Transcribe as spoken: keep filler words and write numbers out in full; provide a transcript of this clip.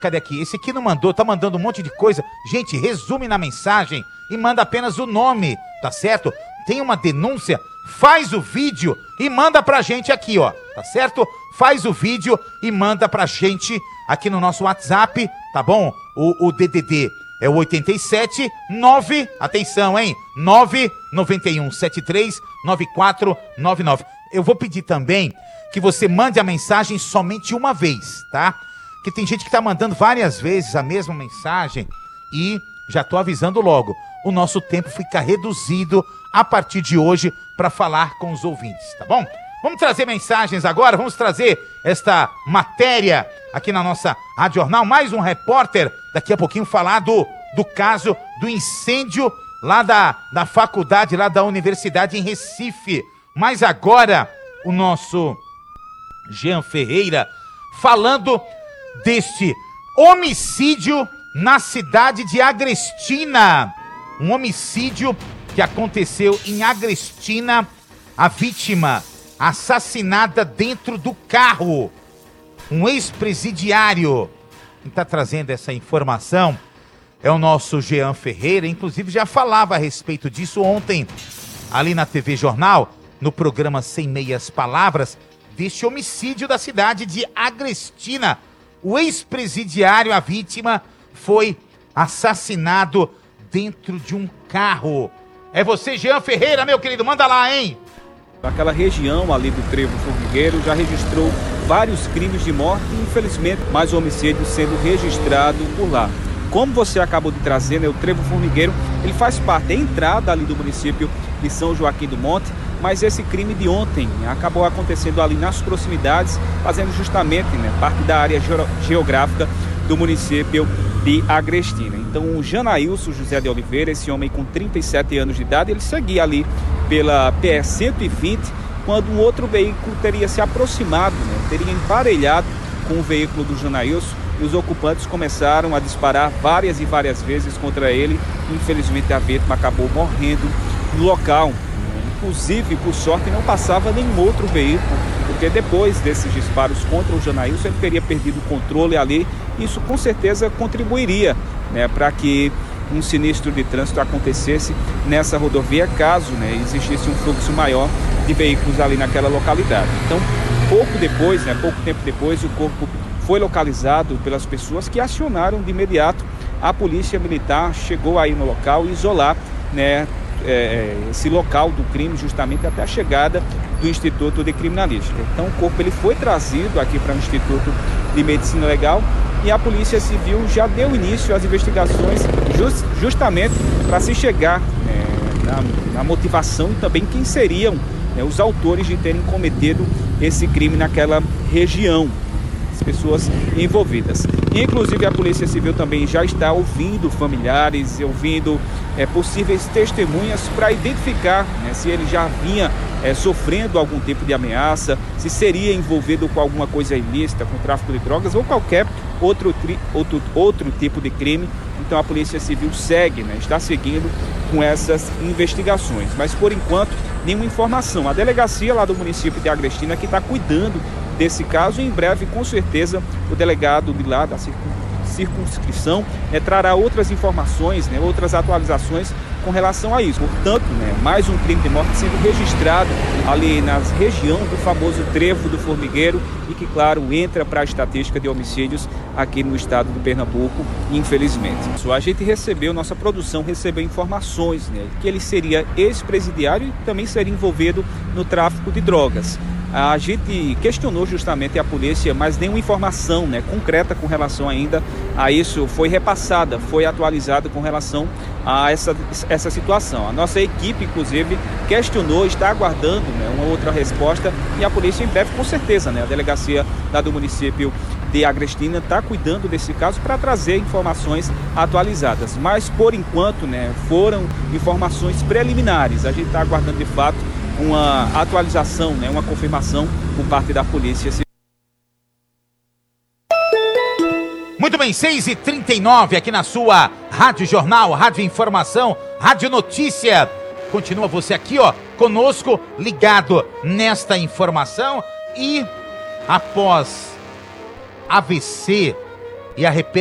Cadê aqui? Esse aqui não mandou, tá mandando um monte de coisa. Gente, resume na mensagem e manda apenas o nome, tá certo? Tem uma denúncia, faz o vídeo e manda pra gente aqui, ó, tá certo? Faz o vídeo e manda pra gente aqui no nosso WhatsApp, tá bom? O, o D D D é o oitenta e sete nove, atenção, hein? nove nove um sete três nove quatro nove nove. Eu vou pedir também que você mande a mensagem somente uma vez, tá? Porque tem gente que tá mandando várias vezes a mesma mensagem e já tô avisando logo, o nosso tempo fica reduzido a partir de hoje para falar com os ouvintes, tá bom? Vamos trazer mensagens agora, vamos trazer esta matéria aqui na nossa Rádio Jornal, mais um repórter daqui a pouquinho falar do, do caso do incêndio lá da, da faculdade, lá da universidade em Recife. Mas agora o nosso Jean Ferreira falando deste homicídio na cidade de Agrestina. Um homicídio que aconteceu em Agrestina, a vítima assassinada dentro do carro. Um ex-presidiário. Quem está trazendo essa informação é o nosso Jean Ferreira, inclusive já falava a respeito disso ontem, ali na T V Jornal, no programa Sem Meias Palavras, deste homicídio da cidade de Agrestina. O ex-presidiário, a vítima, foi assassinado dentro de um carro. É você, Jean Ferreira, meu querido, manda lá, hein? Aquela região ali do Trevo Formigueiro já registrou vários crimes de morte e, infelizmente, mais homicídios sendo registrado por lá. Como você acabou de trazer, né, o Trevo Formigueiro, ele faz parte da entrada ali do município de São Joaquim do Monte, mas esse crime de ontem acabou acontecendo ali nas proximidades, fazendo justamente, né, parte da área geográfica do município de Agrestina. Então, o Janailson José de Oliveira, esse homem com trinta e sete anos de idade, ele seguia ali pela P E cento e vinte, quando um outro veículo teria se aproximado, né, teria emparelhado com o veículo do Janailson, e os ocupantes começaram a disparar várias e várias vezes contra ele. Infelizmente, a vítima acabou morrendo no local. Inclusive, por sorte, não passava nenhum outro veículo, porque depois desses disparos contra o Janailson, ele teria perdido o controle ali. Isso com certeza contribuiria, né, para que um sinistro de trânsito acontecesse nessa rodovia, caso, né, existisse um fluxo maior de veículos ali naquela localidade. Então, pouco depois, né, pouco tempo depois, o corpo foi localizado pelas pessoas que acionaram de imediato a polícia militar, chegou aí no local e isolar, né, É, esse local do crime, justamente até a chegada do Instituto de Criminalística. Então o corpo ele foi trazido aqui para o Instituto de Medicina Legal e a Polícia Civil já deu início às investigações just, justamente para se chegar, né, na, na motivação e também quem seriam, né, os autores de terem cometido esse crime naquela região, as pessoas envolvidas. Inclusive a Polícia Civil também já está ouvindo familiares, ouvindo é, possíveis testemunhas para identificar, né, se ele já vinha é, sofrendo algum tipo de ameaça, se seria envolvido com alguma coisa ilícita, com tráfico de drogas ou qualquer outro, tri, outro, outro tipo de crime. Então a Polícia Civil segue, né, está seguindo com essas investigações. Mas por enquanto, nenhuma informação. A delegacia lá do município de Agrestina que está cuidando desse caso, e em breve, com certeza, o delegado de lá da circunscrição né, trará outras informações, né, outras atualizações com relação a isso. Portanto, né, mais um crime de morte sendo registrado ali na região do famoso Trevo do Formigueiro e que, claro, entra para a estatística de homicídios aqui no estado de Pernambuco, infelizmente. A gente recebeu, nossa produção recebeu informações, né, que ele seria ex-presidiário e também seria envolvido no tráfico de drogas. A gente questionou justamente a polícia, mas nenhuma informação, né, concreta com relação ainda a isso foi repassada, foi atualizada com relação a essa, essa situação. A nossa equipe, inclusive, questionou, está aguardando, né, uma outra resposta e a polícia em breve, com certeza, né, a delegacia lá do município de Agrestina está cuidando desse caso para trazer informações atualizadas. Mas, por enquanto, né, foram informações preliminares. A gente está aguardando, de fato, uma atualização, né, uma confirmação por parte da polícia. Muito bem, seis e trinta e nove aqui na sua Rádio Jornal, Rádio Informação, Rádio Notícia. Continua você aqui, ó, conosco, ligado nesta informação. E após A V C e arrependimento.